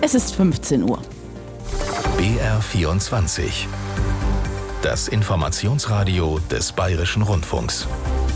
Es ist 15 Uhr. BR24. Das Informationsradio des Bayerischen Rundfunks.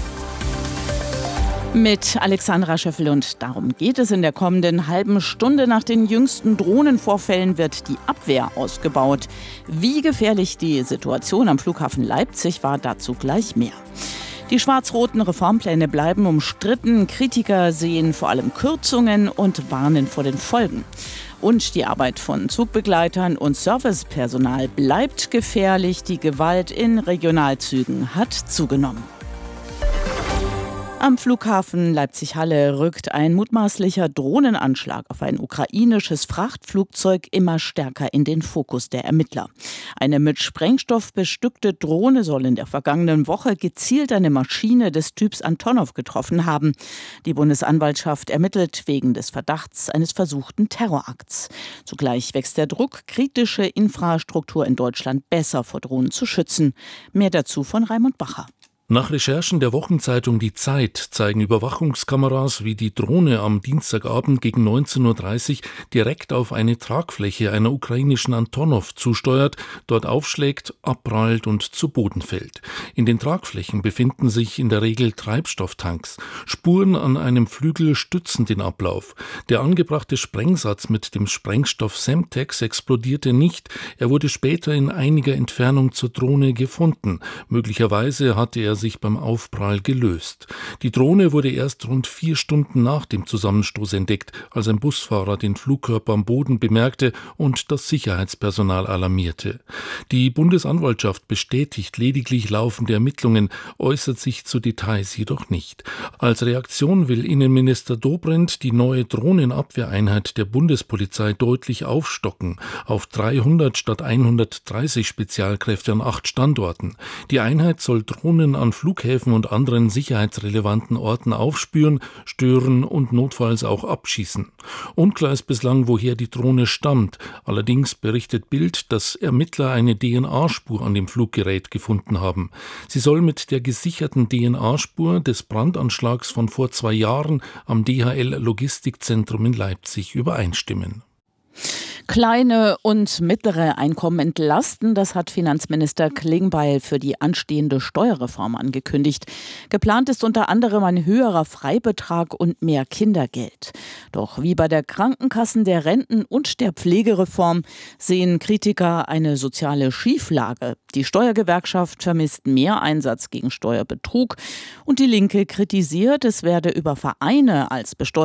Mit Alexandra Schöffel, und darum geht es in der kommenden halben Stunde. Nach den jüngsten Drohnenvorfällen wird die Abwehr ausgebaut. Wie gefährlich die Situation am Flughafen Leipzig war, dazu gleich mehr. Die schwarz-roten Reformpläne bleiben umstritten. Kritiker sehen vor allem Kürzungen und warnen vor den Folgen. Und die Arbeit von Zugbegleitern und Servicepersonal bleibt gefährlich. Die Gewalt in Regionalzügen hat zugenommen. Am Flughafen Leipzig-Halle rückt ein mutmaßlicher Drohnenanschlag auf ein ukrainisches Frachtflugzeug immer stärker in den Fokus der Ermittler. Eine mit Sprengstoff bestückte Drohne soll in der vergangenen Woche gezielt eine Maschine des Typs Antonov getroffen haben. Die Bundesanwaltschaft ermittelt wegen des Verdachts eines versuchten Terrorakts. Zugleich wächst der Druck, kritische Infrastruktur in Deutschland besser vor Drohnen zu schützen. Mehr dazu von Raimund Bacher. Nach Recherchen der Wochenzeitung Die Zeit zeigen Überwachungskameras, wie die Drohne am Dienstagabend gegen 19.30 Uhr direkt auf eine Tragfläche einer ukrainischen Antonov zusteuert, dort aufschlägt, abprallt und zu Boden fällt. In den Tragflächen befinden sich in der Regel Treibstofftanks. Spuren an einem Flügel stützen den Ablauf. Der angebrachte Sprengsatz mit dem Sprengstoff Semtex explodierte nicht. Er wurde später in einiger Entfernung zur Drohne gefunden. Möglicherweise hatte er sich beim Aufprall gelöst. Die Drohne wurde erst rund 4 Stunden nach dem Zusammenstoß entdeckt, als ein Busfahrer den Flugkörper am Boden bemerkte und das Sicherheitspersonal alarmierte. Die Bundesanwaltschaft bestätigt lediglich laufende Ermittlungen, äußert sich zu Details jedoch nicht. Als Reaktion will Innenminister Dobrindt die neue Drohnenabwehreinheit der Bundespolizei deutlich aufstocken, auf 300 statt 130 Spezialkräfte an 8 Standorten. Die Einheit soll Drohnen an Flughäfen und anderen sicherheitsrelevanten Orten aufspüren, stören und notfalls auch abschießen. Unklar ist bislang, woher die Drohne stammt. Allerdings berichtet Bild, dass Ermittler eine DNA-Spur an dem Fluggerät gefunden haben. Sie soll mit der gesicherten DNA-Spur des Brandanschlags von vor 2 Jahren am DHL-Logistikzentrum in Leipzig übereinstimmen. Kleine und mittlere Einkommen entlasten, das hat Finanzminister Klingbeil für die anstehende Steuerreform angekündigt. Geplant ist unter anderem ein höherer Freibetrag und mehr Kindergeld. Doch wie bei der Krankenkassen-, der Renten- und der Pflegereform sehen Kritiker eine soziale Schieflage. Die Steuergewerkschaft vermisst mehr Einsatz gegen Steuerbetrug und die Linke kritisiert, es werde über Vereine als